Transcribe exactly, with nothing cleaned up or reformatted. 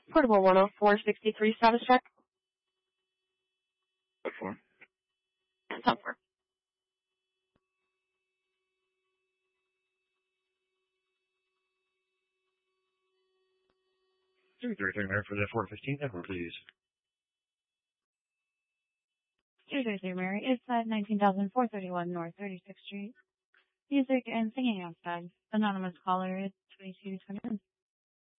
Portable one oh four sixty-three status check. What for? Top four. Two three three Mary for the four fifteen number, please. two three three Mary, it's at nineteen thousand four thirty-one North thirty-sixth Street. Music and singing outside. Anonymous caller is twenty-two twenty-one.